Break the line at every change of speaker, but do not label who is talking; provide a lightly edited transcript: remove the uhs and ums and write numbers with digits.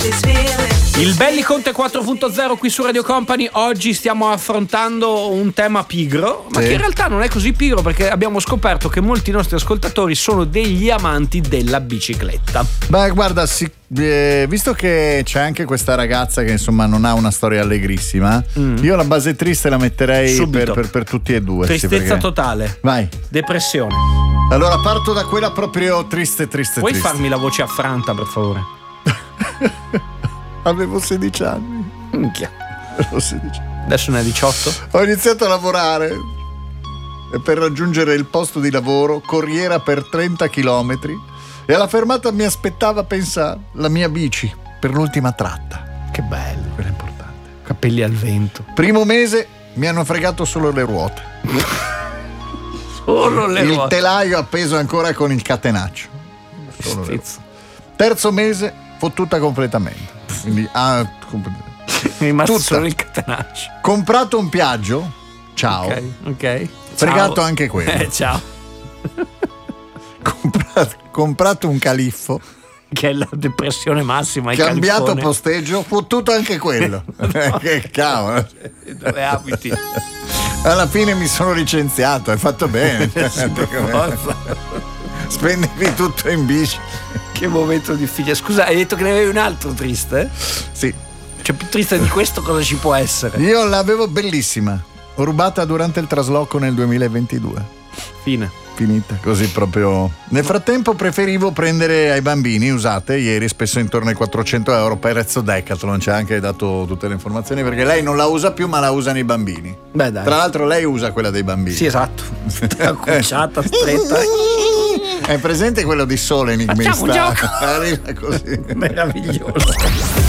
Il Belli Conte 4.0 qui su Radio Company. Oggi stiamo affrontando un tema pigro, ma che in realtà non è così pigro, perché abbiamo scoperto che molti nostri ascoltatori sono degli amanti della bicicletta.
Beh, guarda, visto che c'è anche questa ragazza che insomma non ha una storia allegrissima, io la base triste la metterei per tutti e due.
Tristezza totale.
Vai.
Depressione.
Allora parto da quella proprio triste.
Puoi farmi la voce affranta, per favore?
Avevo 16 anni.
Minchia.
Avevo 16 anni.
Adesso ne hai 18.
Ho iniziato a lavorare e per raggiungere il posto di lavoro corriera per 30 chilometri e alla fermata mi aspettava, pensa, la mia bici per l'ultima tratta.
Che bello.
Quello è importante.
Capelli al vento.
Primo mese mi hanno fregato solo le ruote.
Solo le ruote.
Il telaio appeso ancora con il catenaccio. Solo le ruote. Terzo mese fottuta completamente. Quindi
è rimasto solo il catenaccio.
Comprato un Piaggio. Ciao.
Ok.
Fregato
Ciao.
anche quello.
Ciao.
Comprato un califfo.
Che è la depressione massima.
Cambiato
califone.
posteggio, fottuto anche quello. Che cavolo.
Dove abiti?
Alla fine mi sono licenziato, hai fatto bene. Spendevi tutto in bici.
Che momento difficile. Scusa, hai detto che ne avevi un altro triste?
Sì.
Cioè, più triste di questo cosa ci può essere?
Io l'avevo bellissima. Ho rubata durante il trasloco nel 2022. Finita così proprio. Nel frattempo preferivo prendere ai bambini usate, ieri spesso intorno ai 400 euro, prezzo Decathlon. Ci ha anche dato tutte le informazioni, perché lei non la usa più ma la usano i bambini.
Beh, dai.
Tra l'altro lei usa quella dei bambini.
Sì, esatto. Accucciata, stretta.
È presente quello di Sole enigmista?
Facciamo un gioco.
Arriva così.
Meraviglioso.